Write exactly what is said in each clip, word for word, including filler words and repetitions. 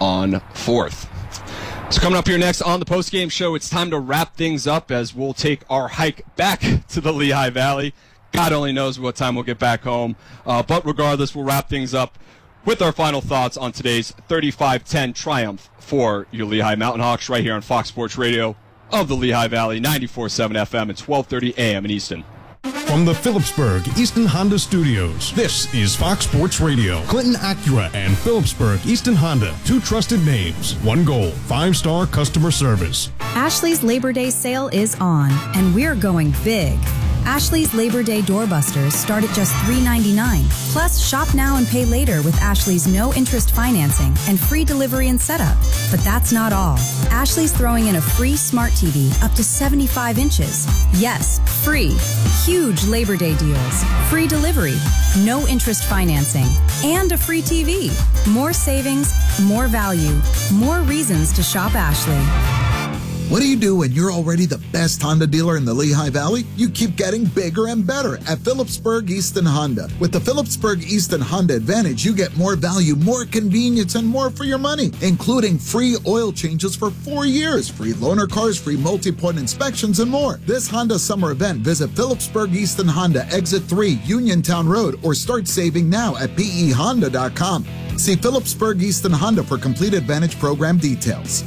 on fourth. So coming up here next on the postgame show, it's time to wrap things up as we'll take our hike back to the Lehigh Valley. God only knows what time we'll get back home. Uh, but regardless, we'll wrap things up with our final thoughts on today's thirty-five ten triumph for your Lehigh Mountain Hawks right here on Fox Sports Radio of the Lehigh Valley, ninety-four point seven F M at twelve thirty A M in Easton. From the Phillipsburg Easton Honda Studios, this is Fox Sports Radio. Clinton Acura and Phillipsburg Easton Honda, two trusted names, one goal, five-star customer service. Ashley's Labor Day sale is on, and we're going big. Ashley's Labor Day doorbusters start at just three ninety-nine. Plus, shop now and pay later with Ashley's no-interest financing and free delivery and setup. But that's not all. Ashley's throwing in a free smart T V up to seventy-five inches. Yes, free. Huge Labor Day deals. Free delivery, no-interest financing, and a free T V. More savings, more value, more reasons to shop Ashley. What do you do when you're already the best Honda dealer in the Lehigh Valley? You keep getting bigger and better at Phillipsburg Easton Honda. With the Phillipsburg Easton Honda Advantage, you get more value, more convenience, and more for your money, including free oil changes for four years, free loaner cars, free multi-point inspections, and more. This Honda summer event, visit Phillipsburg Easton Honda, Exit three, Uniontown Road, or start saving now at P E honda dot com. See Phillipsburg Easton Honda for complete Advantage program details.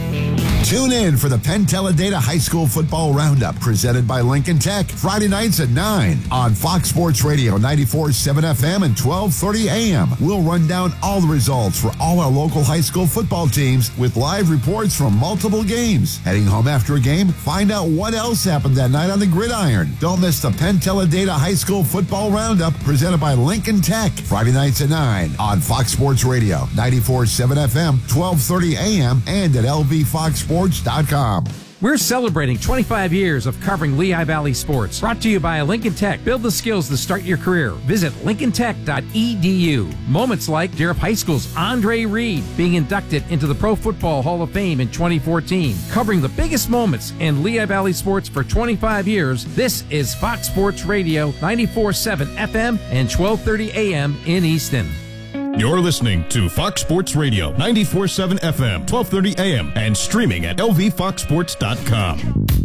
Tune in for the Penn Teledata High School Football Roundup presented by Lincoln Tech, Friday nights at nine on Fox Sports Radio ninety-four point seven F M and twelve thirty A M. We'll run down all the results for all our local high school football teams with live reports from multiple games. Heading home after a game, find out what else happened that night on the gridiron. Don't miss the Penn Teledata High School Football Roundup presented by Lincoln Tech, Friday nights at nine on Fox Sports Radio ninety-four point seven F M, twelve thirty A M, and at L V Fox Sports dot com. We're celebrating twenty-five years of covering Lehigh Valley sports. Brought to you by Lincoln Tech. Build the skills to start your career. Visit lincoln tech dot e d u. Moments like Darrell High School's Andre Reed being inducted into the Pro Football Hall of Fame in twenty fourteen. Covering the biggest moments in Lehigh Valley sports for twenty-five years, this is Fox Sports Radio ninety-four point seven F M and twelve thirty A M in Easton. You're listening to Fox Sports Radio, ninety-four point seven F M, twelve thirty A M, and streaming at L V fox sports dot com.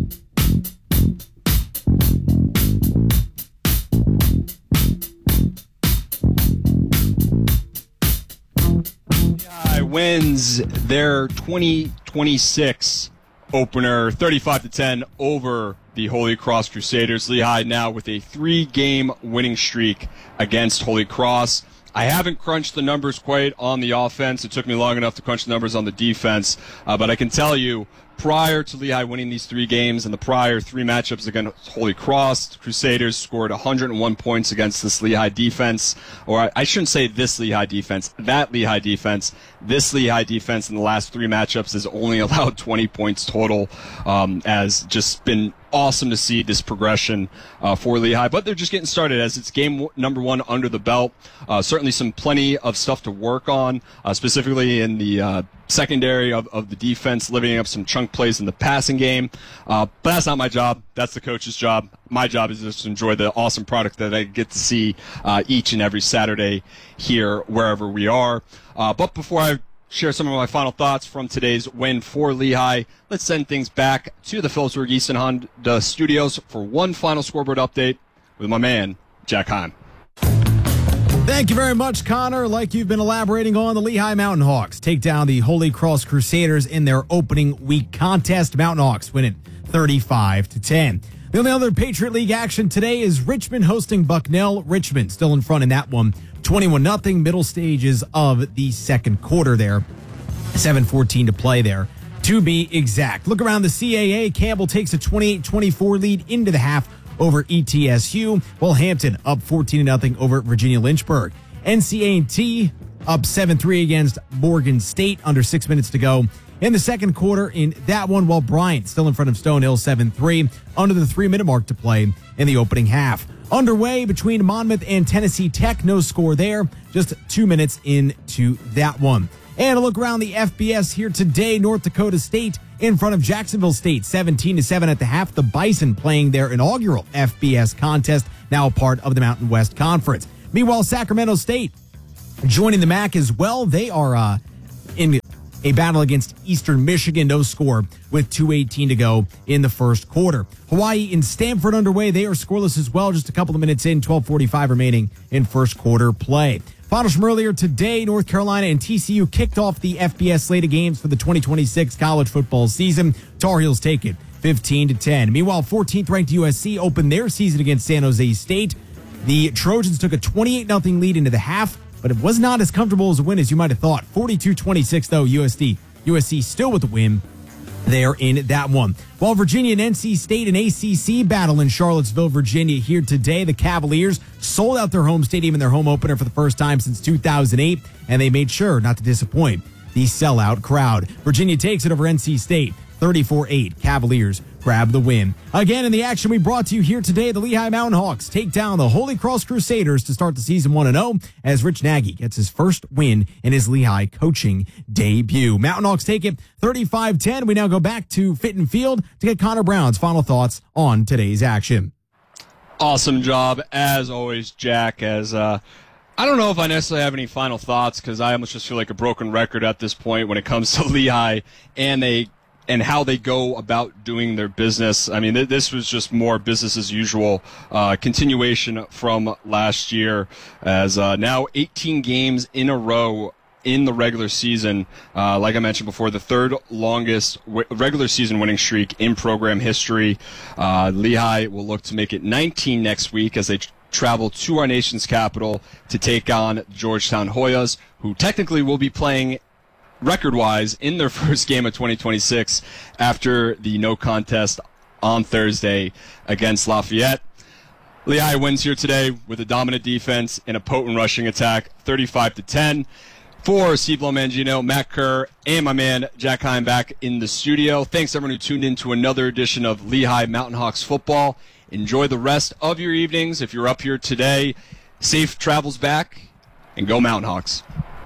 Lehigh wins their twenty twenty-six opener, thirty-five to ten over the Holy Cross Crusaders. Lehigh now with a three-game winning streak against Holy Cross. I haven't crunched the numbers quite on the offense. It took me long enough to crunch the numbers on the defense. Uh, but I can tell you, prior to Lehigh winning these three games and the prior three matchups against Holy Cross, the Crusaders scored one hundred one points against this Lehigh defense. Or I, I shouldn't say this Lehigh defense, that Lehigh defense. This Lehigh defense in the last three matchups has only allowed twenty points total, um, as just been awesome to see this progression uh, for Lehigh, but they're just getting started as it's game w- number one under the belt. Uh, certainly some plenty of stuff to work on, uh, specifically in the uh, secondary of, of the defense, living up some chunk plays in the passing game. Uh, but that's not my job. That's the coach's job. My job is just to enjoy the awesome product that I get to see uh, each and every Saturday here wherever we are. Uh, but before I share some of my final thoughts from today's win for Lehigh, let's send things back to the Phillipsburg Easton Honda Studios for one final scoreboard update with my man, Jack Heim. Thank you very much, Connor. Like you've been elaborating on, the Lehigh Mountain Hawks take down the Holy Cross Crusaders in their opening week contest. Mountain Hawks win it thirty-five to ten. The only other Patriot League action today is Richmond hosting Bucknell. Richmond still in front in that one, twenty-one nothing, middle stages of the second quarter there. seven fourteen to play there, to be exact. Look around the C A A. Campbell takes a twenty-eight twenty-four lead into the half over E T S U, while Hampton up fourteen to nothing over Virginia Lynchburg. N C A and T up seven three against Morgan State, under six minutes to go in the second quarter in that one, while Bryant still in front of Stonehill seven three, under the three-minute mark to play in the opening half. Underway between Monmouth and Tennessee Tech, no score there, just two minutes into that one. And a look around the F B S here today, North Dakota State in front of Jacksonville State, seventeen to seven at the half. The Bison playing their inaugural F B S contest, now a part of the Mountain West Conference. Meanwhile, Sacramento State joining the M A C as well. They are uh, in a battle against Eastern Michigan. No score with two eighteen to go in the first quarter. Hawaii and Stanford underway. They are scoreless as well. Just a couple of minutes in, twelve forty-five remaining in first quarter play. Finals from earlier today, North Carolina and T C U kicked off the F B S slate of games for the twenty twenty-six college football season. Tar Heels take it fifteen to ten. Meanwhile, fourteenth ranked U S C opened their season against San Jose State. The Trojans took a twenty-eight nothing lead into the half, but it was not as comfortable as a win as you might have thought. forty-two twenty-six, though, U S D. U S C still with the win there in that one. While Virginia and N C State and A C C battle in Charlottesville, Virginia here today, the Cavaliers sold out their home stadium in their home opener for the first time since two thousand eight, and they made sure not to disappoint the sellout crowd. Virginia takes it over N C State, thirty-four eight. Cavaliers grab the win. Again, in the action we brought to you here today, the Lehigh Mountain Hawks take down the Holy Cross Crusaders to start the season one and oh as Rich Nagy gets his first win in his Lehigh coaching debut. Mountain Hawks take it thirty-five ten. We now go back to Fitton Field to get Connor Brown's final thoughts on today's action. Awesome job, as always, Jack, as uh I don't know if I necessarily have any final thoughts because I almost just feel like a broken record at this point when it comes to Lehigh and they and how they go about doing their business. I mean, th- this was just more business as usual, uh, continuation from last year, as uh, now eighteen games in a row in the regular season. Uh, like I mentioned before, the third longest w- regular season winning streak in program history. Uh, Lehigh will look to make it nineteen next week as they tr- travel to our nation's capital to take on Georgetown Hoyas, who technically will be playing record-wise in their first game of twenty twenty-six after the no contest on Thursday against Lafayette. Lehigh wins here today with a dominant defense and a potent rushing attack, thirty-five to ten. For Steve Lomangino, Matt Kerr, and my man Jack Heim back in the studio. Thanks everyone who tuned in to another edition of Lehigh Mountain Hawks football. Enjoy the rest of your evenings. If you're up here today, safe travels back, and go Mountain Hawks.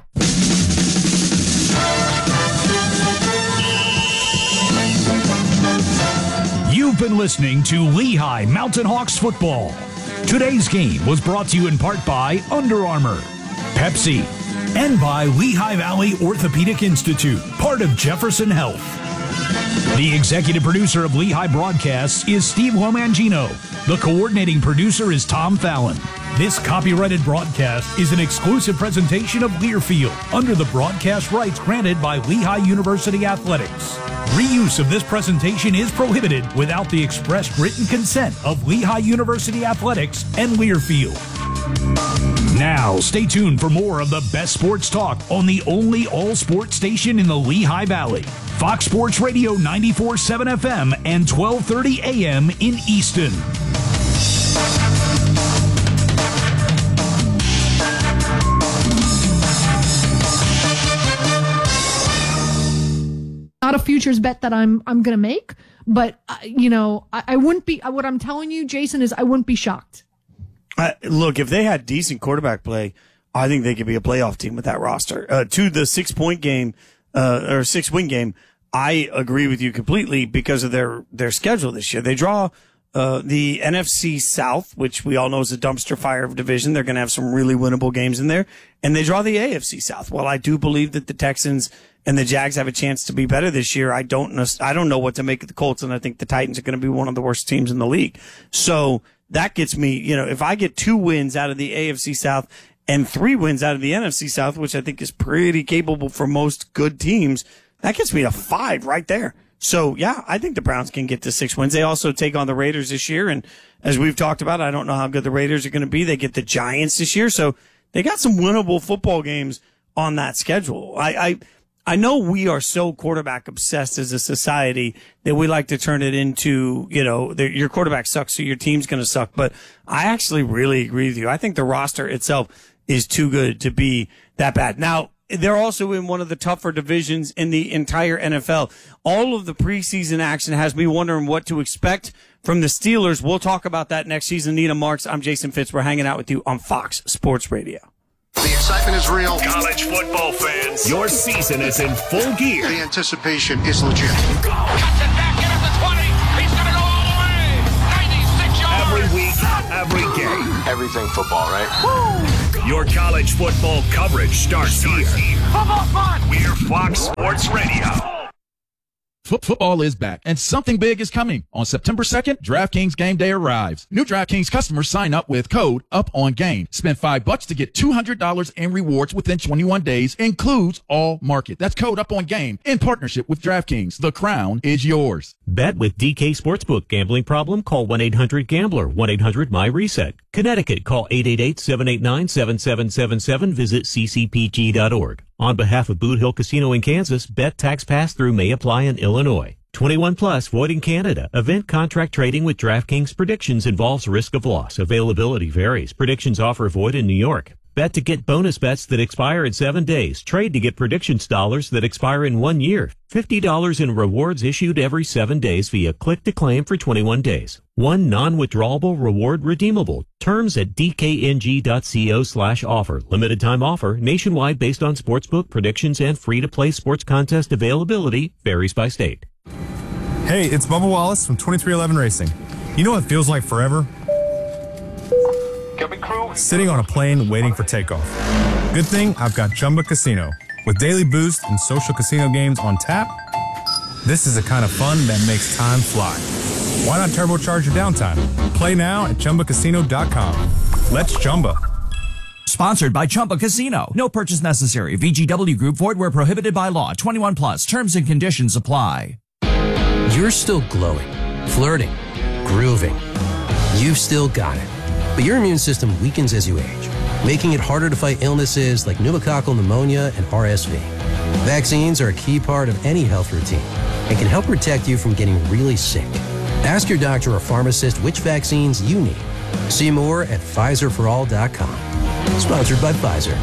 You've been listening to Lehigh Mountain Hawks football. Today's game was brought to you in part by Under Armour, Pepsi, and by Lehigh Valley Orthopedic Institute, part of Jefferson Health. The executive producer of Lehigh Broadcasts is Steve Lomangino. The coordinating producer is Tom Fallon. This copyrighted broadcast is an exclusive presentation of Learfield under the broadcast rights granted by Lehigh University Athletics. Reuse of this presentation is prohibited without the express written consent of Lehigh University Athletics and Learfield. Now, stay tuned for more of the best sports talk on the only all-sports station in the Lehigh Valley. Fox Sports Radio ninety-four point seven F M and twelve thirty A M in Easton. Not a futures bet that I'm I'm going to make, but, uh, you know, I, I wouldn't be, what I'm telling you, Jason, is I wouldn't be shocked. Uh, look, if they had decent quarterback play, I think they could be a playoff team with that roster. Uh, to the six-point game, uh, or six-win game, I agree with you completely because of their, their schedule this year. They draw uh, the N F C South, which we all know is a dumpster fire of division. They're going to have some really winnable games in there. And they draw the A F C South. While I do believe that the Texans and the Jags have a chance to be better this year, I don't know, I don't know what to make of the Colts, and I think the Titans are going to be one of the worst teams in the league. So that gets me, you know, if I get two wins out of the A F C South and three wins out of the N F C South, which I think is pretty capable for most good teams, that gets me to five right there. So, yeah, I think the Browns can get to six wins. They also take on the Raiders this year, and as we've talked about, I don't know how good the Raiders are going to be. They get the Giants this year, so they got some winnable football games on that schedule. I, I, I know we are so quarterback obsessed as a society that we like to turn it into, you know, the, your quarterback sucks, so your team's going to suck. But I actually really agree with you. I think the roster itself is too good to be that bad. Now, they're also in one of the tougher divisions in the entire N F L. All of the preseason action has me wondering what to expect from the Steelers. We'll talk about that next season. Nina Marks, I'm Jason Fitz. We're hanging out with you on Fox Sports Radio. The excitement is real. College football fans, your season is in full gear. The anticipation is legit. Go! Cuts it back, get up to twenty. He's going to go all the way. ninety-six yards. Every week, every game. Everything football, right? Woo! Your college football coverage starts here. Football fun! We're Fox Sports Radio. Football is back, and something big is coming. On September second, DraftKings Game Day arrives. New DraftKings customers sign up with code UPONGAME. Spend five bucks to get two hundred dollars in rewards within twenty-one days. Includes all market. That's code UPONGAME in partnership with DraftKings. The crown is yours. Bet with D K Sportsbook. Gambling problem? Call one eight hundred gambler. one eight hundred my reset. Connecticut, call eight eight eight, seven eight nine, seven seven seven seven. Visit c c p g dot org. On behalf of Boot Hill Casino in Kansas, bet tax pass-through may apply in Illinois. twenty-one plus, void in Canada. Event contract trading with DraftKings Predictions involves risk of loss. Availability varies. Predictions offer void in New York. Bet to get bonus bets that expire in seven days. Trade to get predictions dollars that expire in one year. fifty dollars in rewards issued every seven days via click to claim for twenty-one days. One non-withdrawable reward redeemable. Terms at dkng.co slash offer. Limited time offer. Nationwide based on sportsbook predictions and free-to-play sports contest availability. Varies by state. Hey, it's Bubba Wallace from twenty-three eleven Racing. You know what feels like forever? Sitting on a plane waiting for takeoff. Good thing I've got Chumba Casino. With daily boost and social casino games on tap, this is the kind of fun that makes time fly. Why not turbocharge your downtime? Play now at chumba casino dot com. Let's Chumba. Sponsored by Chumba Casino. No purchase necessary. V G W Group. Void where prohibited by law. twenty-one plus. Terms and conditions apply. You're still glowing, flirting, grooving. You've still got it. But your immune system weakens as you age, making it harder to fight illnesses like pneumococcal pneumonia and R S V. Vaccines are a key part of any health routine and can help protect you from getting really sick. Ask your doctor or pharmacist which vaccines you need. See more at Pfizer for all dot com. Sponsored by Pfizer.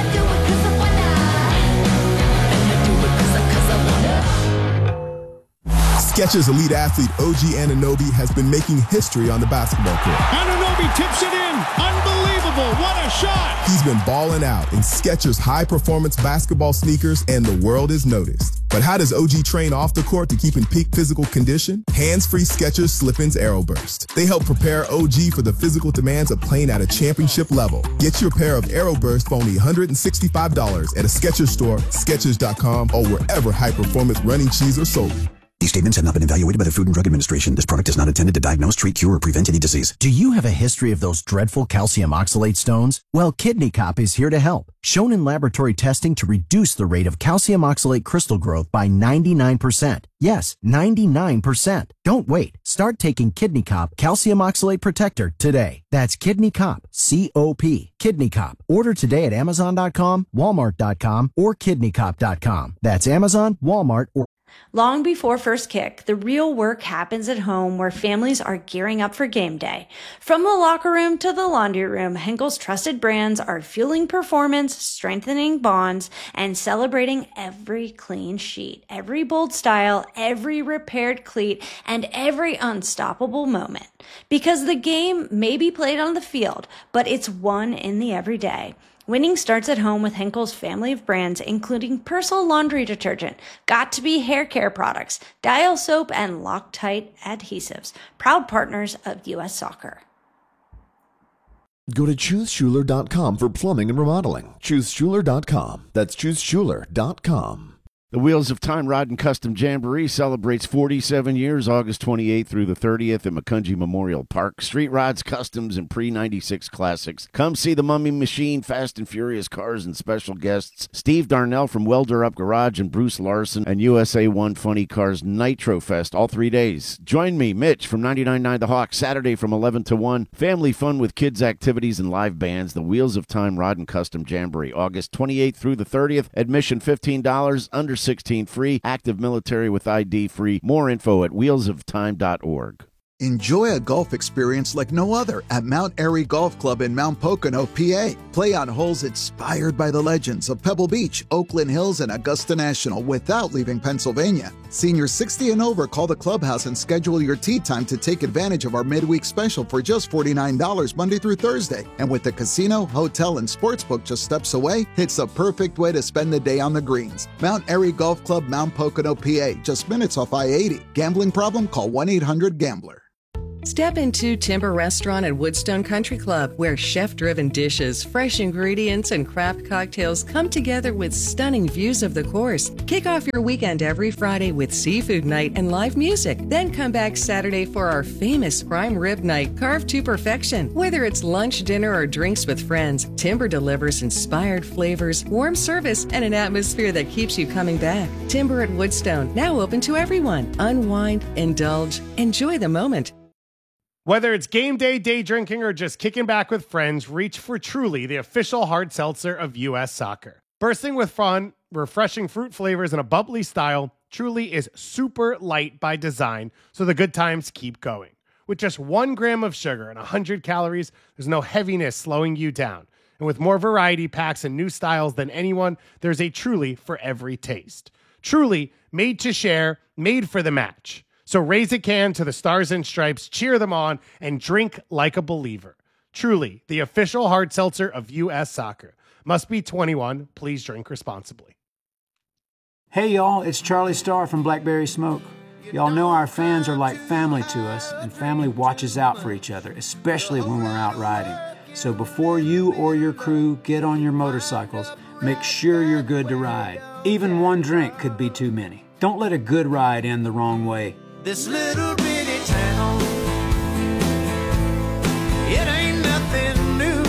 Skechers elite athlete O G Anunoby has been making history on the basketball court. Anunoby tips it in. Unbelievable. What a shot. He's been balling out in Skechers high-performance basketball sneakers, and the world has noticed. But how does O G train off the court to keep in peak physical condition? Hands-free Skechers Slip-ins AeroBurst. They help prepare O G for the physical demands of playing at a championship level. Get your pair of AeroBurst for only one hundred sixty-five dollars at a Skechers store, Skechers dot com, or wherever high-performance running shoes are sold. These statements have not been evaluated by the Food and Drug Administration. This product is not intended to diagnose, treat, cure, or prevent any disease. Do you have a history of those dreadful calcium oxalate stones? Well, Kidney Cop is here to help. Shown in laboratory testing to reduce the rate of calcium oxalate crystal growth by ninety-nine percent. Yes, ninety-nine percent. Don't wait. Start taking Kidney Cop Calcium Oxalate Protector today. That's Kidney Cop, C O P. Kidney Cop. Order today at amazon dot com, walmart dot com, or kidney cop dot com. That's Amazon, Walmart, or Long before first kick, the real work happens at home where families are gearing up for game day. From the locker room to the laundry room, Henkel's trusted brands are fueling performance, strengthening bonds, and celebrating every clean sheet, every bold style, every repaired cleat, and every unstoppable moment. Because the game may be played on the field, but it's won in the everyday. Winning starts at home with Henkel's family of brands, including Persil laundry detergent, Got2b hair care products, Dial soap, and Loctite adhesives, proud partners of U S Soccer. Go to choose schuler dot com for plumbing and remodeling. choose schuler dot com. That's choose schuler dot com. The Wheels of Time Rod and Custom Jamboree celebrates forty-seven years, August twenty-eighth through the thirtieth at Macungie Memorial Park. Street rods, customs, and pre ninety-six classics. Come see the Mummy Machine, Fast and Furious cars, and special guests Steve Darnell from Welder Up Garage and Bruce Larson and U S A one Funny Cars Nitro Fest all three days. Join me, Mitch, from ninety-nine point nine The Hawk, Saturday from eleven to one. Family fun with kids' activities and live bands. The Wheels of Time Rod and Custom Jamboree, August twenty-eighth through the thirtieth. Admission fifteen dollars, under sixteen free, active military with I D free. More info at wheels of time dot org. Enjoy a golf experience like no other at Mount Airy Golf Club in Mount Pocono, P A. Play on holes inspired by the legends of Pebble Beach, Oakland Hills, and Augusta National without leaving Pennsylvania. Seniors sixty and over, call the clubhouse and schedule your tee time to take advantage of our midweek special for just forty-nine dollars Monday through Thursday. And with the casino, hotel, and sportsbook just steps away, it's the perfect way to spend the day on the greens. Mount Airy Golf Club, Mount Pocono, P A, just minutes off I eighty. Gambling problem? Call one eight hundred gambler. Step into Timber Restaurant at Woodstone Country Club, where chef-driven dishes, fresh ingredients, and craft cocktails come together with stunning views of the course. Kick off your weekend every Friday with seafood night and live music. Then come back Saturday for our famous prime rib night, carved to perfection. Whether it's lunch, dinner, or drinks with friends, Timber delivers inspired flavors, warm service, and an atmosphere that keeps you coming back. Timber at Woodstone, now open to everyone. Unwind, indulge, enjoy the moment. Whether it's game day, day drinking, or just kicking back with friends, reach for Truly, the official hard seltzer of U S Soccer. Bursting with fun, refreshing fruit flavors, and a bubbly style, Truly is super light by design, so the good times keep going. With just one gram of sugar and one hundred calories, there's no heaviness slowing you down. And with more variety packs and new styles than anyone, there's a Truly for every taste. Truly, made to share, made for the match. So raise a can to the Stars and Stripes, cheer them on, and drink like a believer. Truly, the official hard seltzer of U S Soccer. Must be twenty-one. Please drink responsibly. Hey, y'all, it's Charlie Starr from Blackberry Smoke. Y'all know our fans are like family to us, and family watches out for each other, especially when we're out riding. So before you or your crew get on your motorcycles, make sure you're good to ride. Even one drink could be too many. Don't let a good ride end the wrong way. This little bitty town, it ain't nothing new.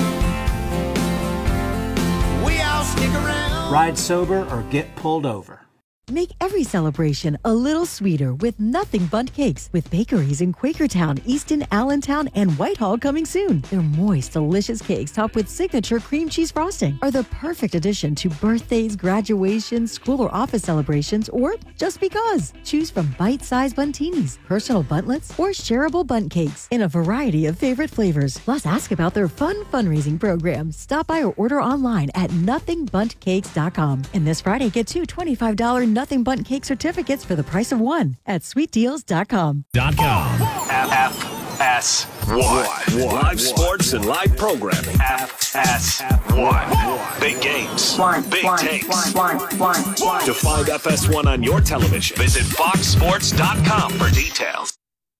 We all stick around. Ride sober or get pulled over. Make every celebration a little sweeter with Nothing Bundt Cakes, with bakeries in Quakertown, Easton, Allentown, and Whitehall coming soon. Their moist, delicious cakes topped with signature cream cheese frosting are the perfect addition to birthdays, graduations, school or office celebrations, or just because. Choose from bite-sized buntinis, personal buntlets, or shareable Bundt Cakes in a variety of favorite flavors. Plus, ask about their fun fundraising program. Stop by or order online at nothing bundt cakes dot com. And this Friday, get two twenty-five dollars Nothing Bundt Cake certificates for the price of one at sweet deals dot com. Dot com. F S one. Live sports and live programming. F S one. Big games. One, big one, takes. one, one, one, one. To find F S one on your television, visit fox sports dot com for details.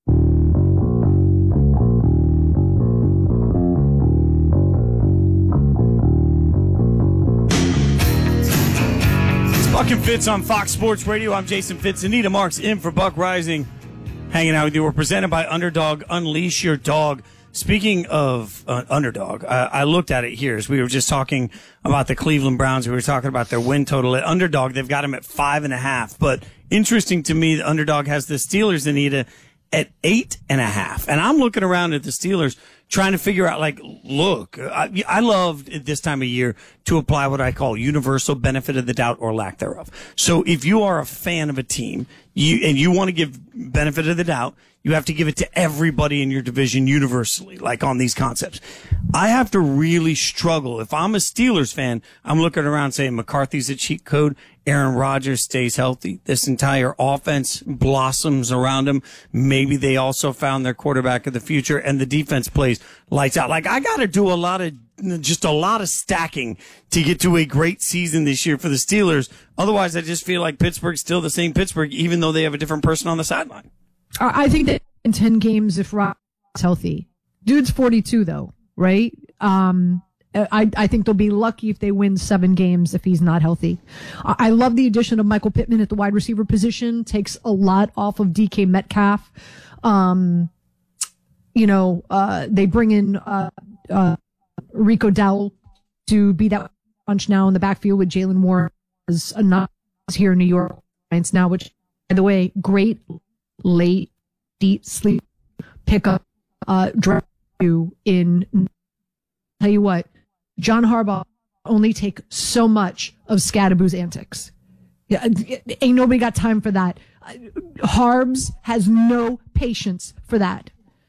Fucking Fitz on Fox Sports Radio. I'm Jason Fitz. Anita Marks in for Buck Rising. Hanging out with you. We're presented by Underdog. Unleash your dog. Speaking of uh, Underdog, uh, I looked at it here as we were just talking about the Cleveland Browns. We were talking about their win total at Underdog. They've got them at five and a half. But interesting to me, the Underdog has the Steelers, Anita, at eight and a half. And I'm looking around at the Steelers trying to figure out, like, look, I, I love at this time of year to apply what I call universal benefit of the doubt or lack thereof. So if you are a fan of a team you and you want to give benefit of the doubt, you have to give it to everybody in your division universally, like on these concepts. I have to really struggle. If I'm a Steelers fan, I'm looking around saying McCarthy's a cheat code. Aaron Rodgers stays healthy. This entire offense blossoms around him. Maybe they also found their quarterback of the future, and the defense plays lights out. Like, I got to do a lot of, just a lot of stacking to get to a great season this year for the Steelers. Otherwise, I just feel like Pittsburgh's still the same Pittsburgh, even though they have a different person on the sideline. I think that in ten games, if Rodgers is healthy, dude's forty-two though, right? Um, I, I think they'll be lucky if they win seven games if he's not healthy. I love the addition of Michael Pittman at the wide receiver position. Takes a lot off of D K Metcalf. Um, you know, uh, they bring in uh, uh, Rico Dowell to be that punch now in the backfield with Jalen Warren as a not here in New York Giants now, which, by the way, great late deep sleep pickup uh, draft you in. Tell you what, John Harbaugh only take so much of Scadaboo's antics. Yeah, ain't nobody got time for that. Harbs has no patience for that.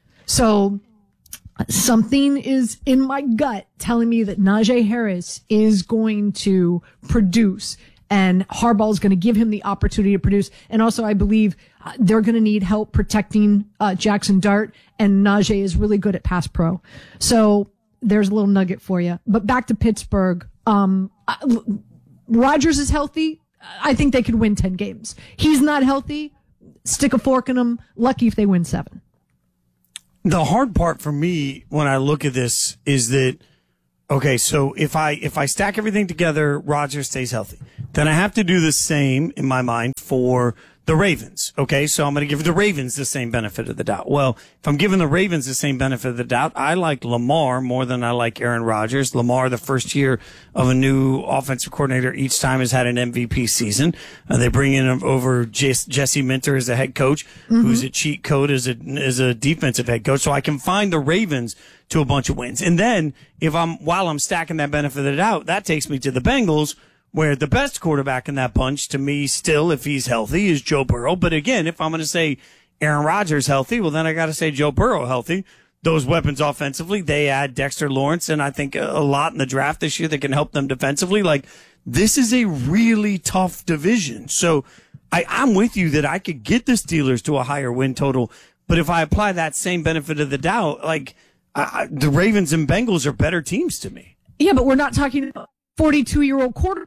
So something is in my gut telling me that Najee Harris is going to produce, and Harbaugh is going to give him the opportunity to produce. And also, I believe uh, they're going to need help protecting uh, Jackson Dart, and Najee is really good at pass pro. So there's a little nugget for you. But back to Pittsburgh. Um, uh, Rodgers is healthy. I think they could win ten games. He's not healthy. Stick a fork in him. Lucky if they win seven. The hard part for me when I look at this is that, okay, so if I if I stack everything together, Rodgers stays healthy. Then I have to do the same in my mind for the Ravens. Okay, so I'm going to give the Ravens the same benefit of the doubt. Well, if I'm giving the Ravens the same benefit of the doubt, I like Lamar more than I like Aaron Rodgers. Lamar, the first year of a new offensive coordinator, each time has had an M V P season. Uh, they bring in over J- Jesse Minter as the head coach, mm-hmm. who's a cheat code as a as a defensive head coach. So I can find the Ravens to a bunch of wins. And then if I'm while I'm stacking that benefit of the doubt, that takes me to the Bengals, where the best quarterback in that bunch, to me, still, if he's healthy, is Joe Burrow. But again, if I'm going to say Aaron Rodgers healthy, well, then I got to say Joe Burrow healthy. Those weapons offensively, they add Dexter Lawrence, and I think a lot in the draft this year that can help them defensively. Like, this is a really tough division. So I, I'm with you that I could get the Steelers to a higher win total. But if I apply that same benefit of the doubt, like, I, the Ravens and Bengals are better teams to me. Yeah, but we're not talking about forty-two-year-old quarterback.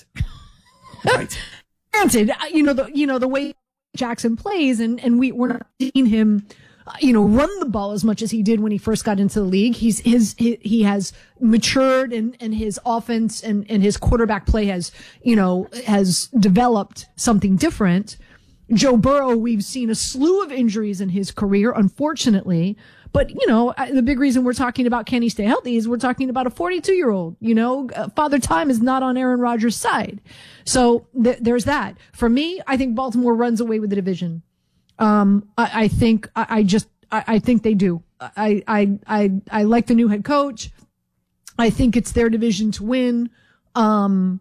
Right. Granted, you know the you know the way Jackson plays, and and we we're not seeing him, uh, you know, run the ball as much as he did when he first got into the league. He's his he, he has matured, and and his offense and and his quarterback play has you know has developed something different. Joe Burrow, we've seen a slew of injuries in his career, unfortunately. But, you know, the big reason we're talking about can he stay healthy is we're talking about a forty-two-year-old. You know, Father Time is not on Aaron Rodgers' side. So th- there's that. For me, I think Baltimore runs away with the division. Um, I, I think, I, I just, I, I think they do. I, I, I, I like the new head coach. I think it's their division to win. Um,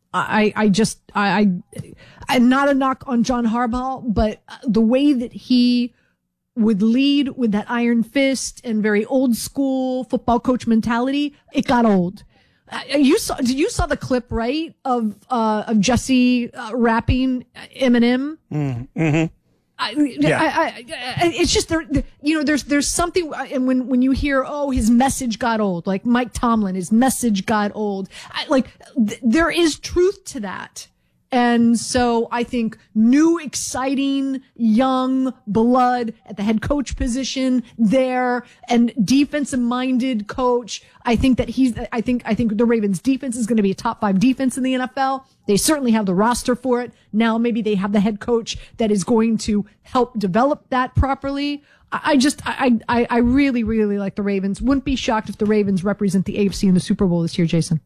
I, I just, I, I, I'm not a knock on John Harbaugh, but the way that he would lead with that iron fist and very old school football coach mentality, it got old. Uh, you saw, did you saw the clip, right, of, uh, of Jesse uh, rapping Eminem? Mm-hmm. I, yeah. I, I, I, it's just there, you know, there's, there's something, and when, when you hear, oh, his message got old, like Mike Tomlin, his message got old. I, like, th- there is truth to that. And so I think new, exciting, young blood at the head coach position there, and defensive minded coach. I think that he's, I think, I think the Ravens defense is going to be a top five defense in the N F L. They certainly have the roster for it. Now maybe they have the head coach that is going to help develop that properly. I, I just, I, I, I really, really like the Ravens. Wouldn't be shocked if the Ravens represent the A F C in the Super Bowl this year, Jason.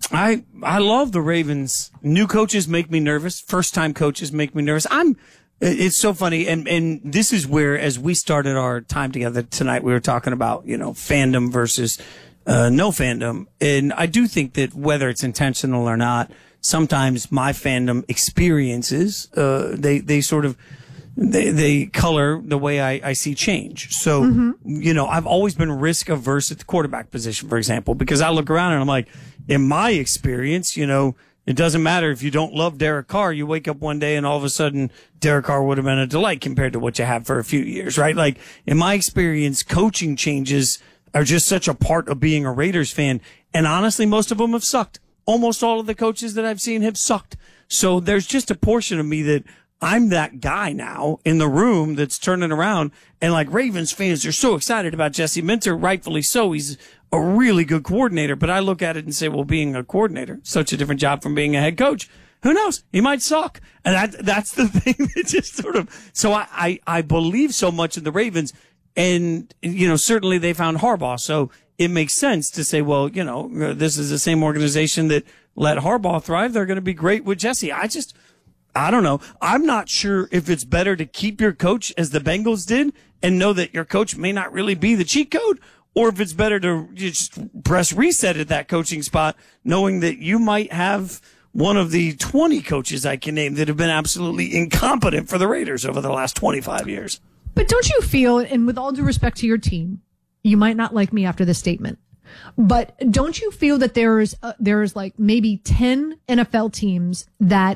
I I love the Ravens. New coaches make me nervous. First time coaches make me nervous. I'm. It's so funny, and and this is where, as we started our time together tonight, we were talking about you know fandom versus uh, no fandom, and I do think that whether it's intentional or not, sometimes my fandom experiences uh, they they sort of. They, they color the way I, I see change. So, mm-hmm. you know, I've always been risk averse at the quarterback position, for example, because I look around and I'm like, in my experience, you know, it doesn't matter if you don't love Derek Carr. You wake up one day and all of a sudden Derek Carr would have been a delight compared to what you had for a few years, right? Like, in my experience, coaching changes are just such a part of being a Raiders fan. And honestly, most of them have sucked. Almost all of the coaches that I've seen have sucked. So there's just a portion of me that I'm that guy now in the room that's turning around, and like Ravens fans are so excited about Jesse Minter, rightfully so. He's a really good coordinator, but I look at it and say, well, being a coordinator, such a different job from being a head coach. Who knows? He might suck. And that, that's the thing that just sort of, so I, I, I believe so much in the Ravens, and, you know, certainly they found Harbaugh. So it makes sense to say, well, you know, this is the same organization that let Harbaugh thrive. They're going to be great with Jesse. I just, I don't know. I'm not sure if it's better to keep your coach as the Bengals did and know that your coach may not really be the cheat code, or if it's better to just press reset at that coaching spot, knowing that you might have one of the twenty coaches I can name that have been absolutely incompetent for the Raiders over the last twenty-five years. But don't you feel, and with all due respect to your team, you might not like me after this statement, but don't you feel that there's, uh, there's like maybe ten N F L teams that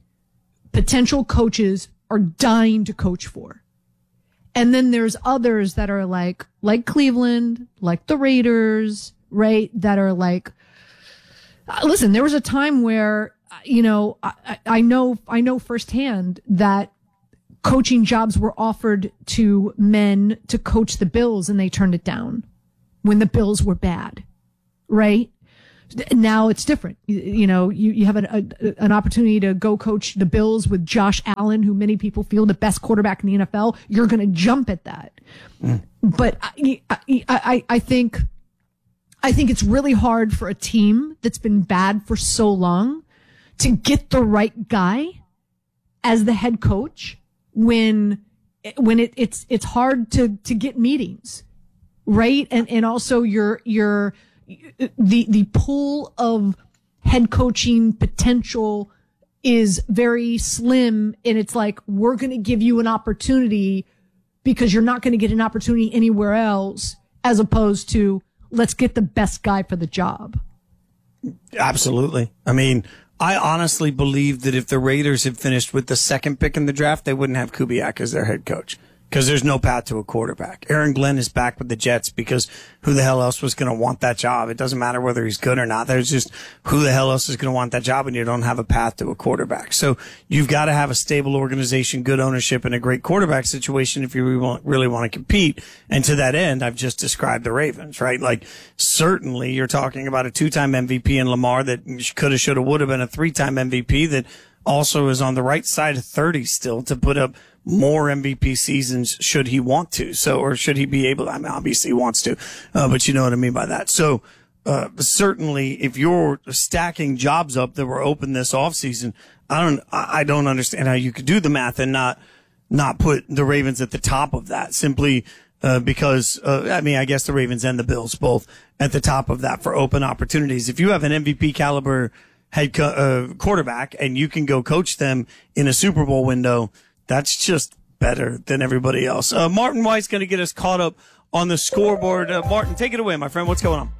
potential coaches are dying to coach for? And then there's others that are like, like Cleveland, like the Raiders, right? That are like, uh, listen, there was a time where, you know, I, I know, I know firsthand that coaching jobs were offered to men to coach the Bills and they turned it down when the Bills were bad, right? Now it's different. You, you know, you, you have an, a, an opportunity to go coach the Bills with Josh Allen, who many people feel the best quarterback in the N F L. You're going to jump at that. Mm. But I, I, I, I think, I think it's really hard for a team that's been bad for so long to get the right guy as the head coach when, when it, it's, it's hard to, to get meetings, right? And, and also your, your, the, the pool of head coaching potential is very slim. And it's like, we're going to give you an opportunity because you're not going to get an opportunity anywhere else, as opposed to let's get the best guy for the job. Absolutely. I mean, I honestly believe that if the Raiders had finished with the second pick in the draft, they wouldn't have Kubiak as their head coach because there's no path to a quarterback. Aaron Glenn is back with the Jets because who the hell else was going to want that job? It doesn't matter whether he's good or not. There's just who the hell else is going to want that job when you don't have a path to a quarterback. So you've got to have a stable organization, good ownership, and a great quarterback situation if you really want, really want to compete. And to that end, I've just described the Ravens, right? Like certainly you're talking about a two-time M V P in Lamar that could have, should have, would have been a three-time M V P that also is on the right side of thirty still to put up more M V P seasons should he want to. So, or should he be able to, I mean, obviously he wants to, uh, but you know what I mean by that. So, uh, certainly if you're stacking jobs up that were open this offseason, I don't, I don't understand how you could do the math and not, not put the Ravens at the top of that simply, uh, because, uh, I mean, I guess the Ravens and the Bills both at the top of that for open opportunities. If you have an M V P caliber head co- uh, quarterback and you can go coach them in a Super Bowl window, that's just better than everybody else. Uh, Martin White's going to get us caught up on the scoreboard. Uh, Martin, take it away, my friend. What's going on?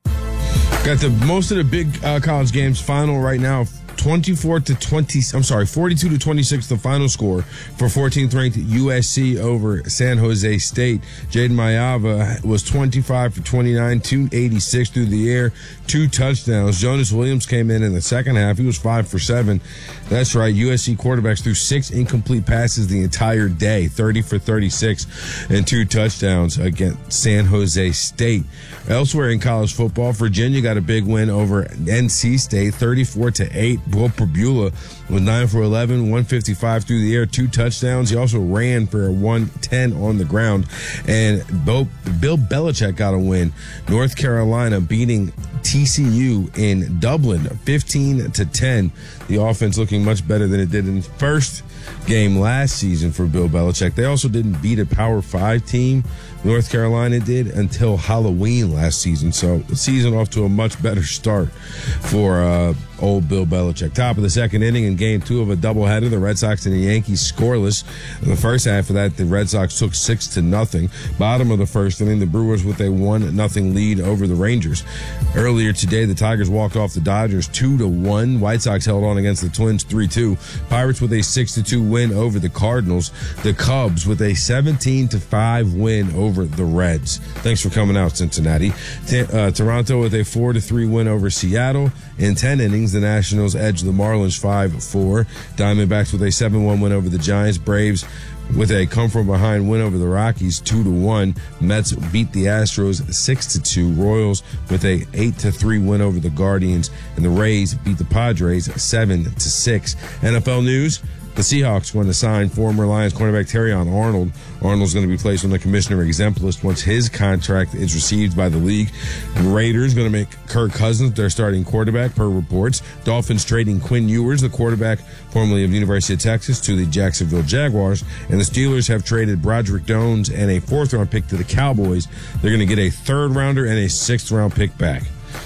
Got the most of the big uh, college games final right now. twenty-four to twenty. I'm sorry, forty-two to twenty-six. The final score for fourteenth ranked U S C over San Jose State. Jaden Mayava was twenty-five for twenty-nine, two eighty-six through the air, two touchdowns. Jonas Williams came in in the second half. He was five for seven. That's right. U S C quarterbacks threw six incomplete passes the entire day, thirty for thirty-six, and two touchdowns against San Jose State. Elsewhere in college football, Virginia got a big win over N C State, thirty-four to eight. Will Perbula was nine for eleven, one fifty-five through the air, two touchdowns. He also ran for a one ten on the ground. And Bill Belichick got a win. North Carolina beating T C U in Dublin, fifteen to ten. The offense looking much better than it did in the first game last season for Bill Belichick. They also didn't beat a Power Five team. North Carolina did until Halloween last season. So the season off to a much better start for uh, old Bill Belichick. Top of the second inning in game two of a doubleheader, the Red Sox and the Yankees scoreless. In the first half of that, the Red Sox took six to nothing. Bottom of the first inning, the Brewers with a one nothing lead over the Rangers. Earlier today, the Tigers walked off the Dodgers two to one. White Sox held on against the Twins three two. Pirates with a six to two win over the Cardinals. The Cubs with a seventeen to five win over over the Reds. Thanks for coming out, Cincinnati. T- uh, Toronto with a four to three win over Seattle. In ten innings, the Nationals edged the Marlins five four. Diamondbacks with a seven one win over the Giants. Braves with a come-from-behind win over the Rockies two to one. Mets beat the Astros six to two. Royals with a eight to three win over the Guardians. And the Rays beat the Padres seven to six. N F L news. The Seahawks going to sign former Lions cornerback Terrion Arnold. Arnold's going to be placed on the commissioner exempt list once his contract is received by the league. The Raiders going to make Kirk Cousins their starting quarterback per reports. Dolphins trading Quinn Ewers, the quarterback formerly of the University of Texas, to the Jacksonville Jaguars. And the Steelers have traded Broderick Jones and a fourth round pick to the Cowboys. They're going to get a third rounder and a sixth round pick back.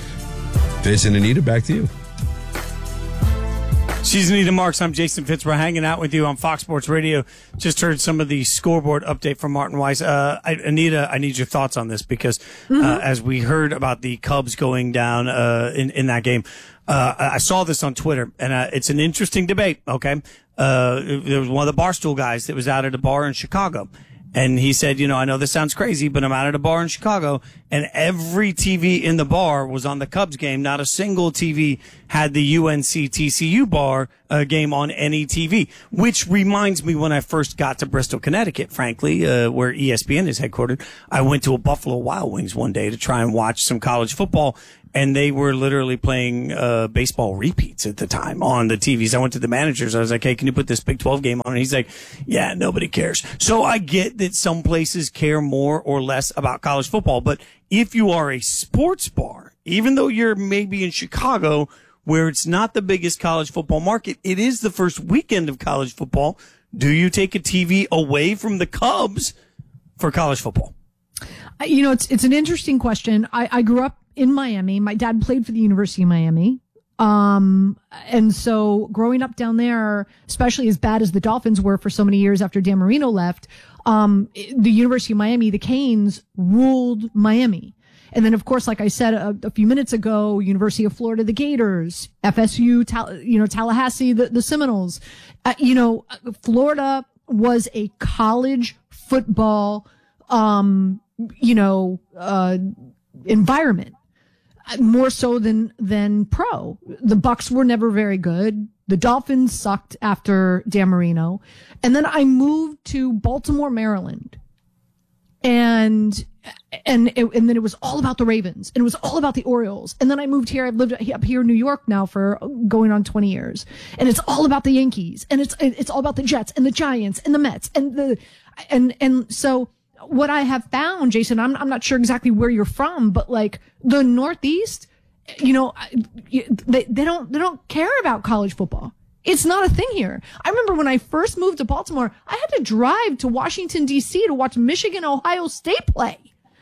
Fitz and Anita, back to you. She's Anita Marks. I'm Jason Fitz. We're hanging out with you on Fox Sports Radio. Just heard some of the scoreboard update from Martin Weiss. Uh, I, Anita, I need your thoughts on this because mm-hmm. uh, as we heard about the Cubs going down uh, in, in that game, uh, I saw this on Twitter, and uh, it's an interesting debate, okay? Uh, there was one of the Barstool guys that was out at a bar in Chicago, And he said, you know, I know this sounds crazy, but I'm out at a bar in Chicago, and every T V in the bar was on the Cubs game. Not a single T V had the U N C T C U bar uh, game on any T V, which reminds me when I first got to Bristol, Connecticut, frankly, uh, where E S P N is headquartered. I went to a Buffalo Wild Wings one day to try and watch some college football, and they were literally playing uh baseball repeats at the time on the T Vs. I went to the managers. I was like, hey, can you put this Big twelve game on? And he's like, yeah, nobody cares. So I get that some places care more or less about college football. But if you are a sports bar, even though you're maybe in Chicago, where it's not the biggest college football market, it is the first weekend of college football. Do you take a T V away from the Cubs for college football? You know, it's it's an interesting question. I, I grew up in Miami. My dad played for the University of Miami. Um, and so growing up down there, especially as bad as the Dolphins were for so many years after Dan Marino left, um, the University of Miami, the Canes ruled Miami. And then, of course, like I said a, a few minutes ago, University of Florida, the Gators, F S U, Tal- you know, Tallahassee, the, the Seminoles. Uh, you know, Florida was a college football, um, you know, uh, environment. More so than, than pro. The Bucks were never very good. The Dolphins sucked after Dan Marino. And then I moved to Baltimore, Maryland. And, and, it, and then it was all about the Ravens. And it was all about the Orioles. And then I moved here. I've lived up here in New York now for going on twenty years. And it's all about the Yankees. And it's, it's all about the Jets and the Giants and the Mets and the, and, and so, what I have found, Jason, I'm I'm not sure exactly where you're from, but like the Northeast, you know, they they don't they don't care about college football. It's not a thing here. I remember when I first moved to Baltimore, I had to drive to Washington D C to watch Michigan Ohio State play.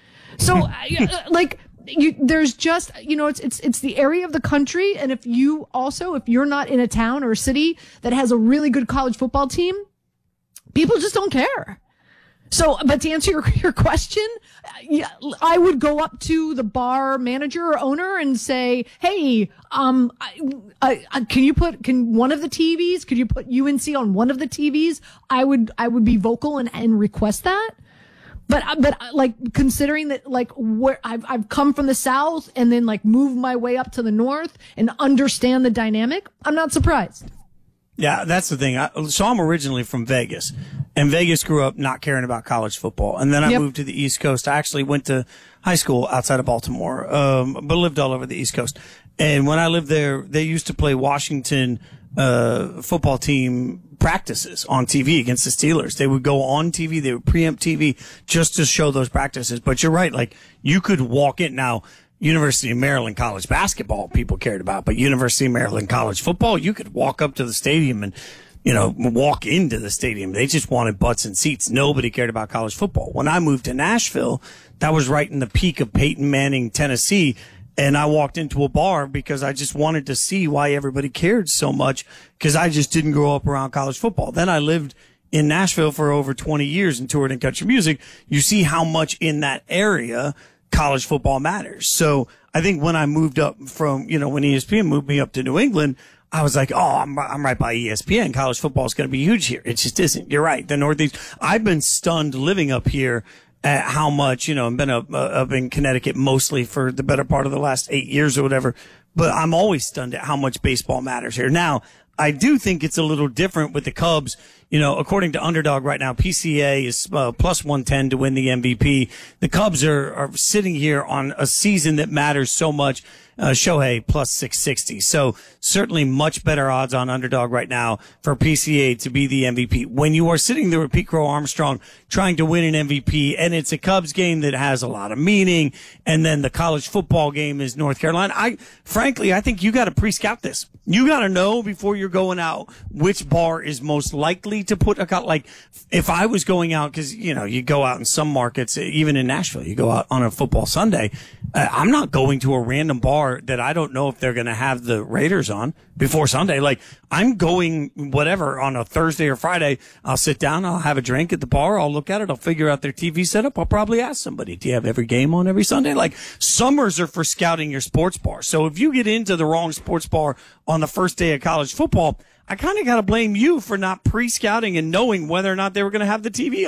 So like you, there's just, you know, it's it's it's the area of the country, and if you also if you're not in a town or a city that has a really good college football team, people just don't care. So, but to answer your, your question, yeah, I would go up to the bar manager or owner and say, hey, um, I, I, can you put, can one of the T Vs, could you put U N C on one of the T Vs? I would, I would be vocal and, and request that. But, but like considering that, like where I've, I've come from the South and then like moved my way up to the North and understand the dynamic, I'm not surprised. Yeah, that's the thing. I, so I'm originally from Vegas, and Vegas grew up not caring about college football. And then I yep. moved to the East Coast. I actually went to high school outside of Baltimore, um, but lived all over the East Coast. And when I lived there, they used to play Washington uh football team practices on T V against the Steelers. They would go on T V. They would preempt T V just to show those practices. But you're right. Like, you could walk in now. University of Maryland college basketball people cared about, but University of Maryland college football, you could walk up to the stadium and, you know, walk into the stadium. They just wanted butts and seats. Nobody cared about college football. When I moved to Nashville, that was right in the peak of Peyton Manning, Tennessee. And I walked into a bar because I just wanted to see why everybody cared so much, because I just didn't grow up around college football. Then I lived in Nashville for over twenty years and toured in country music. You see how much in that area college football matters. So I think when I moved up from, you know, when E S P N moved me up to New England, I was like, oh, I'm, I'm right by E S P N. College football is going to be huge here. It just isn't. You're right. The Northeast. I've been stunned living up here at how much, you know, I've been up, uh, up in Connecticut mostly for the better part of the last eight years or whatever, but I'm always stunned at how much baseball matters here. Now, I do think it's a little different with the Cubs. You know, according to Underdog right now, P C A is uh, plus one ten to win the M V P. The Cubs are, are sitting here on a season that matters so much. Uh, Shohei plus six sixty. So certainly much better odds on Underdog right now for P C A to be the M V P. When you are sitting there with Pete Crow Armstrong trying to win an M V P, and it's a Cubs game that has a lot of meaning, and then the college football game is North Carolina, I frankly, I think you got to pre-scout this. You got to know before you're going out which bar is most likely to put a, like, if I was going out, because, you know, you go out in some markets, even in Nashville, you go out on a football Sunday. Uh, I'm not going to a random bar that I don't know if they're going to have the Raiders on before Sunday. Like, I'm going whatever on a Thursday or Friday. I'll sit down, I'll have a drink at the bar, I'll look at it, I'll figure out their T V setup. I'll probably ask somebody, do you have every game on every Sunday? Like, summers are for scouting your sports bar. So if you get into the wrong sports bar on the first day of college football, I kind of got to blame you for not pre-scouting and knowing whether or not they were going to have the T V on.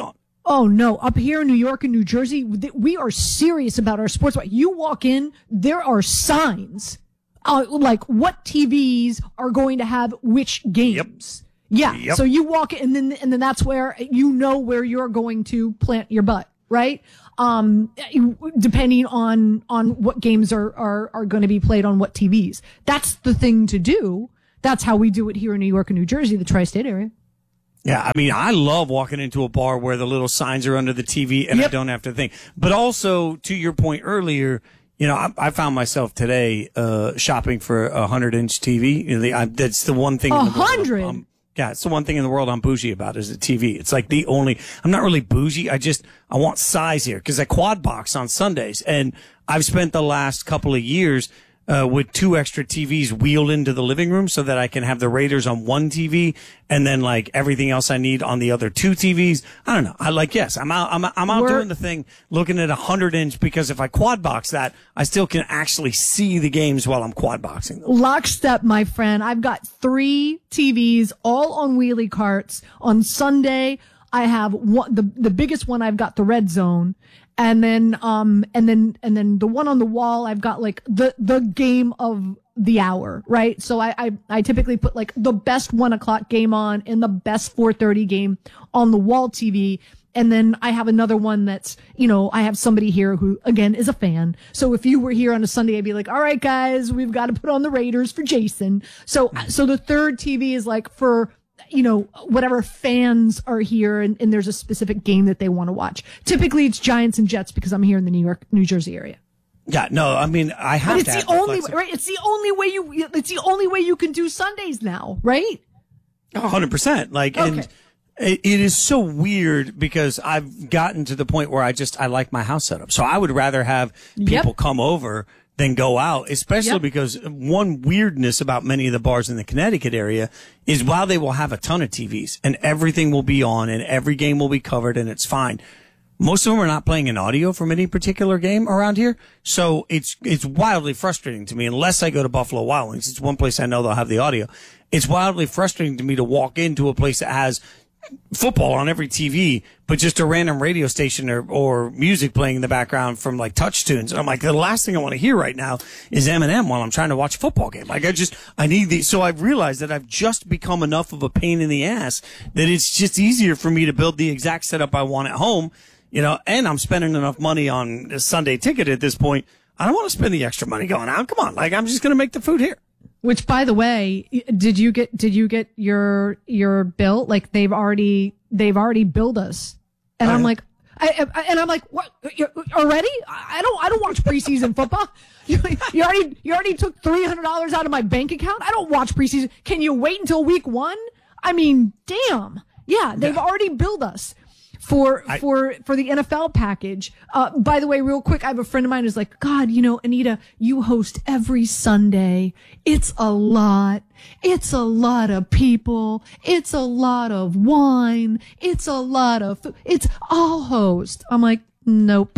Oh, no. Up here in New York and New Jersey, we are serious about our sports. You walk in, there are signs, uh, like what T Vs are going to have which games. Yep. Yeah. Yep. So you walk in, and then, and then that's where you know where you're going to plant your butt, right? Um, depending on, on what games are, are, are going to be played on what T Vs. That's the thing to do. That's how we do it here in New York and New Jersey, the tri-state area. Yeah, I mean, I love walking into a bar where the little signs are under the T V and yep. I don't have to think. But also, to your point earlier, you know, I, I found myself today uh shopping for a hundred-inch T V. You know, the, I, that's the one thing. A hundred. Um, yeah, it's the one thing in the world I'm bougie about is a T V. It's like the only. I'm not really bougie. I just I want size here because I quad box on Sundays, and I've spent the last couple of years. Uh, with two extra T Vs wheeled into the living room so that I can have the Raiders on one T V and then like everything else I need on the other two T Vs. I don't know. I like, yes, I'm out, I'm, I'm out We're, doing the thing looking at a hundred inch because if I quad box that, I still can actually see the games while I'm quad boxing them. Lockstep, my friend. I've got three T Vs all on wheelie carts. On Sunday, I have one, the, the biggest one, I've got the Red Zone. And then, um, and then, and then the one on the wall, I've got like the, the game of the hour, right? So I, I, I typically put like the best one o'clock game on and the best four thirty game on the wall T V. And then I have another one that's, you know, I have somebody here who, again, is a fan. So if you were here on a Sunday, I'd be like, all right, guys, we've got to put on the Raiders for Jason. So, so the third T V is like for, you know, whatever fans are here and, and there's a specific game that they want to watch. Typically it's Giants and Jets because I'm here in the New York, New Jersey area. Yeah, no, I mean, I have but it's to the have only way, right? It's the only way you, it's the only way you can do Sundays now, right? A hundred percent. Like, okay. and it, it is so weird because I've gotten to the point where I just, I like my house setup. So I would rather have people yep. come over than go out, especially yep. because one weirdness about many of the bars in the Connecticut area is while they will have a ton of T Vs and everything will be on and every game will be covered and it's fine. Most of them are not playing an audio from any particular game around here. So it's, it's wildly frustrating to me unless I go to Buffalo Wild Wings. It's one place I know they'll have the audio. It's wildly frustrating to me to walk into a place that has football on every T V, but just a random radio station or, or music playing in the background from like touch tunes. And I'm like, the last thing I want to hear right now is Eminem while I'm trying to watch a football game. Like I just, I need these. So I've realized that I've just become enough of a pain in the ass that it's just easier for me to build the exact setup I want at home, you know, and I'm spending enough money on a Sunday ticket at this point. I don't want to spend the extra money going out. Come on. Like I'm just going to make the food here. Which, by the way, did you get, did you get your, your bill? Like they've already, they've already billed us. And oh, I'm yeah. like, I, I, and I'm like, what, already? I don't, I don't watch preseason football. You, you already, you already took three hundred dollars out of my bank account. I don't watch preseason. Can you wait until week one? I mean, damn. Yeah, they've yeah. already billed us for, I, for, for the N F L package. Uh, by the way, real quick, I have a friend of mine who's like, God, you know, Anita, you host every Sunday. It's a lot. It's a lot of people. It's a lot of wine. It's a lot of food. It's all host. I'm like, nope.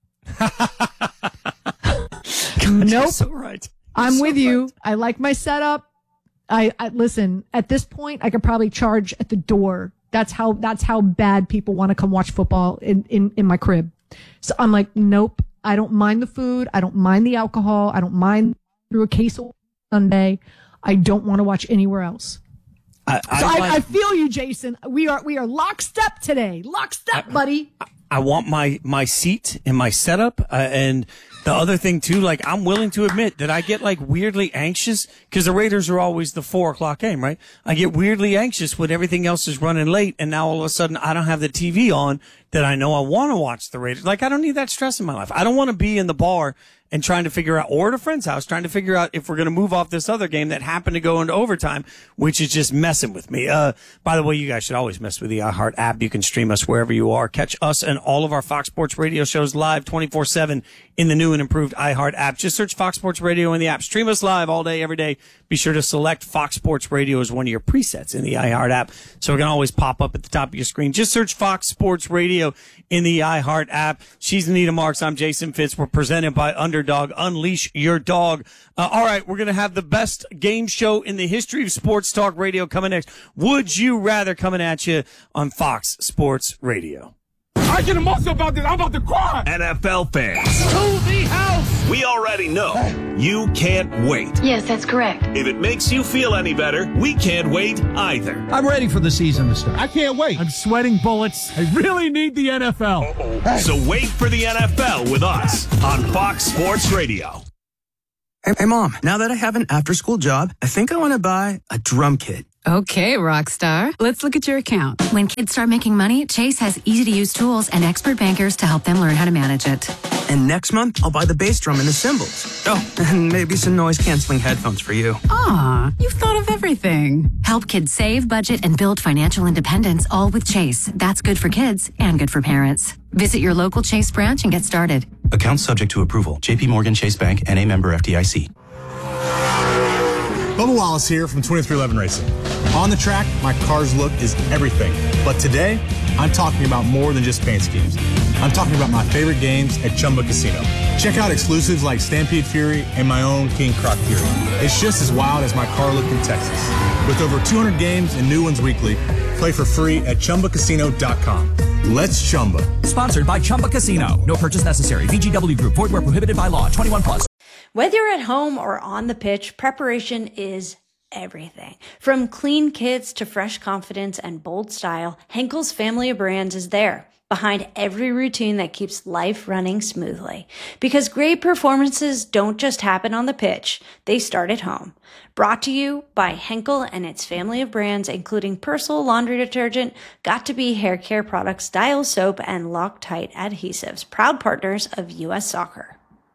Nope. So right. I'm so with you. Right. I like my setup. I, I listen, at this point, I could probably charge at the door. That's how, that's how bad people want to come watch football in, in, in my crib. So I'm like, nope, I don't mind the food. I don't mind the alcohol. I don't mind through a case of Sunday. I don't want to watch anywhere else. I, I, so I, like, I feel you, Jason. We are, we are lockstep today. Lockstep, I, buddy. I, I want my, my seat and my setup. Uh, and the other thing too, like I'm willing to admit that I get like weirdly anxious because the Raiders are always the four o'clock game, right? I get weirdly anxious when everything else is running late. And now all of a sudden I don't have the T V on that I know I want to watch the Raiders. Like I don't need that stress in my life. I don't want to be in the bar and trying to figure out, or at a friend's house, trying to figure out if we're going to move off this other game that happened to go into overtime, which is just messing with me. Uh, by the way, you guys should always mess with the iHeart app. You can stream us wherever you are. Catch us and all of our Fox Sports Radio shows live twenty-four seven in the new and improved iHeart app. Just search Fox Sports Radio in the app. Stream us live all day, every day. Be sure to select Fox Sports Radio as one of your presets in the iHeart app, so it can always pop up at the top of your screen. Just search Fox Sports Radio in the iHeart app. She's Anita Marks. I'm Jason Fitz. We're presented by Underdog. Unleash your dog. Uh, all right, we're going to have the best game show in the history of sports talk radio coming next. Would you rather coming at you on Fox Sports Radio? I get emotional about this. I'm about to cry. N F L fans. To the house. We already know you can't wait. Yes, that's correct. If it makes you feel any better, we can't wait either. I'm ready for the season to start. I can't wait. I'm sweating bullets. I really need the N F L. Hey. So wait for the N F L with us on Fox Sports Radio. Hey, hey, Mom, now that I have an after-school job, I think I want to buy a drum kit. Okay, Rockstar. Let's look at your account. When kids start making money, Chase has easy-to-use tools and expert bankers to help them learn how to manage it. And next month, I'll buy the bass drum and the cymbals. Oh, and maybe some noise-canceling headphones for you. Aw, you've thought of everything. Help kids save, budget, and build financial independence, all with Chase. That's good for kids and good for parents. Visit your local Chase branch and get started. Account subject to approval. J P Morgan Chase Bank, N A member F D I C. Bubba Wallace here from twenty-three eleven Racing. On the track, my car's look is everything. But today, I'm talking about more than just paint schemes. I'm talking about my favorite games at Chumba Casino. Check out exclusives like Stampede Fury and my own King Croc Fury. It's just as wild as my car look in Texas. With over two hundred games and new ones weekly, play for free at Chumba Casino dot com. Let's Chumba. Sponsored by Chumba Casino. No purchase necessary. V G W Group. Void where prohibited by law. twenty-one plus. Whether you're at home or on the pitch, preparation is everything. From clean kits to fresh confidence and bold style, Henkel's family of brands is there, behind every routine that keeps life running smoothly. Because great performances don't just happen on the pitch, they start at home. Brought to you by Henkel and its family of brands, including Persil laundry detergent, Got2b hair care products, Dial soap, and Loctite adhesives, proud partners of U S Soccer.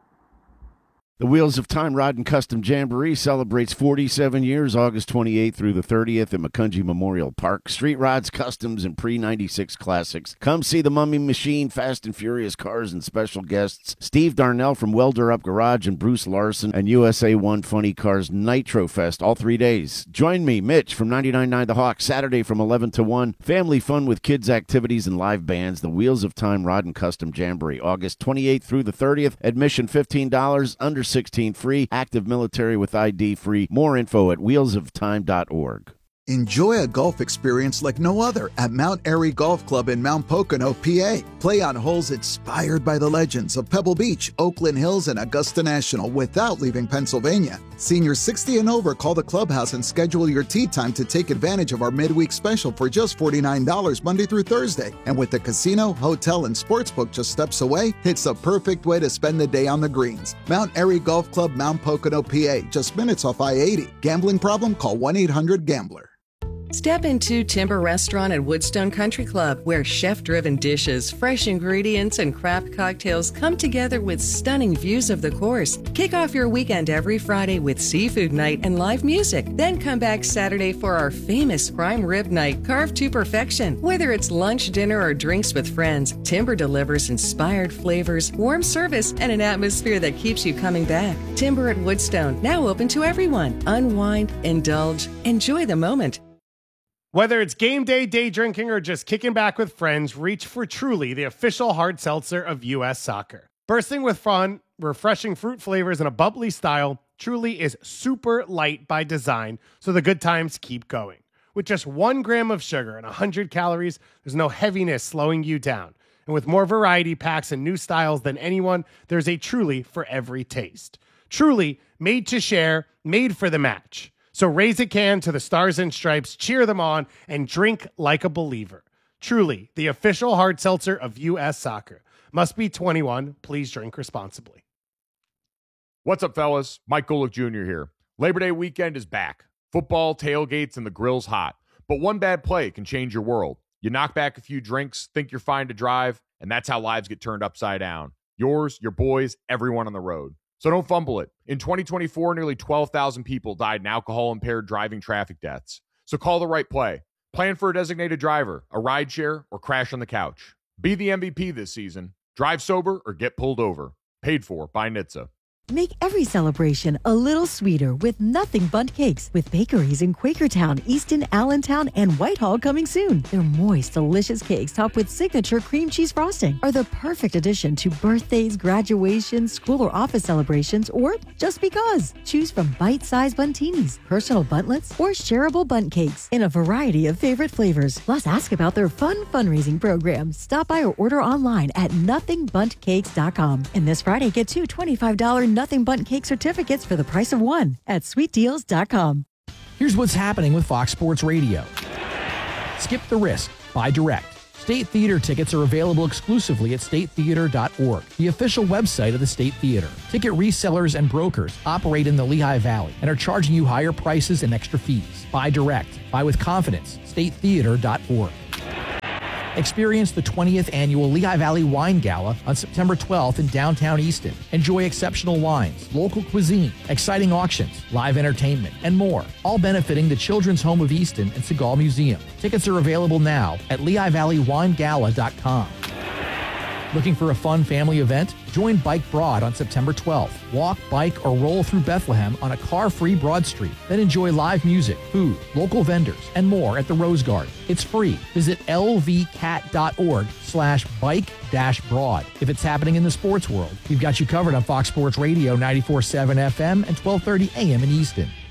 The Wheels of Time Rod and Custom Jamboree celebrates forty-seven years, August twenty-eighth through the thirtieth at Macungie Memorial Park. Street rods, customs, and pre ninety-six classics. Come see the Mummy Machine, Fast and Furious cars, and special guests Steve Darnell from Welder Up Garage and Bruce Larson and U S A one Funny Cars Nitro Fest all three days. Join me, Mitch, from ninety-nine point nine The Hawk, Saturday from eleven to one. Family fun with kids' activities and live bands. The Wheels of Time Rod and Custom Jamboree, August twenty-eighth through the thirtieth. Admission fifteen dollars, under sixteen free, active military with I D free. More info at wheels of time dot org. Enjoy a golf experience like no other at Mount Airy Golf Club in Mount Pocono, P A. Play on holes inspired by the legends of Pebble Beach, Oakland Hills, and Augusta National without leaving Pennsylvania. Seniors sixty and over, call the clubhouse and schedule your tee time to take advantage of our midweek special for just forty-nine dollars Monday through Thursday. And with the casino, hotel, and sportsbook just steps away, it's the perfect way to spend the day on the greens. Mount Airy Golf Club, Mount Pocono, P A, just minutes off I eighty. Gambling problem? Call one eight hundred gambler. Step into Timber Restaurant at Woodstone Country Club, where chef-driven dishes, fresh ingredients, and craft cocktails come together with stunning views of the course. Kick off your weekend every Friday with seafood night and live music. Then come back Saturday for our famous prime rib night, carved to perfection. Whether it's lunch, dinner, or drinks with friends, Timber delivers inspired flavors, warm service, and an atmosphere that keeps you coming back. Timber at Woodstone, now open to everyone. Unwind, indulge, enjoy the moment. Whether it's game day, day drinking, or just kicking back with friends, reach for Truly, the official hard seltzer of U S Soccer. Bursting with fun, refreshing fruit flavors, and a bubbly style, Truly is super light by design, so the good times keep going. With just one gram of sugar and one hundred calories, there's no heaviness slowing you down. And with more variety packs and new styles than anyone, there's a Truly for every taste. Truly, made to share, made for the match. So raise a can to the Stars and Stripes, cheer them on, and drink like a believer. Truly, the official hard seltzer of U S Soccer. Must be twenty-one. Please drink responsibly. What's up, fellas? Mike Golick Junior here. Labor Day weekend is back. Football, tailgates, and the grill's hot. But one bad play can change your world. You knock back a few drinks, think you're fine to drive, and that's how lives get turned upside down. Yours, your boys, everyone on the road. So don't fumble it. In twenty twenty-four, nearly twelve thousand people died in alcohol-impaired driving traffic deaths. So call the right play. Plan for a designated driver, a rideshare, or crash on the couch. Be the M V P this season. Drive sober or get pulled over. Paid for by N H T S A. Make every celebration a little sweeter with Nothing Bundt Cakes, with bakeries in Quakertown, Easton, Allentown, and Whitehall coming soon. Their moist, delicious cakes topped with signature cream cheese frosting are the perfect addition to birthdays, graduations, school or office celebrations, or just because. Choose from bite-sized buntinis, personal buntlets, or shareable Bundt cakes in a variety of favorite flavors. Plus, ask about their fun fundraising programs. Stop by or order online at nothing bundt cakes dot com. And this Friday, get two twenty-five dollars Nothing Bundt Cake certificates for the price of one at sweet deals dot com. Here's what's happening with Fox Sports Radio. Skip the risk. Buy direct. State Theater tickets are available exclusively at state theater dot org, the official website of the State Theater. Ticket resellers and brokers operate in the Lehigh Valley and are charging you higher prices and extra fees. Buy direct. Buy with confidence. state theater dot org. Experience the twentieth annual Lehigh Valley Wine Gala on September twelfth in downtown Easton. Enjoy exceptional wines, local cuisine, exciting auctions, live entertainment, and more, all benefiting the Children's Home of Easton and Segal Museum. Tickets are available now at lehigh valley wine gala dot com. Looking for a fun family event? Join Bike Broad on September twelfth. Walk, bike, or roll through Bethlehem on a car-free Broad Street. Then enjoy live music, food, local vendors, and more at the Rose Garden. It's free. Visit lvcat.org slash bike dash broad. If it's happening in the sports world, we've got you covered on Fox Sports Radio ninety-four point seven F M and twelve thirty A M in Easton.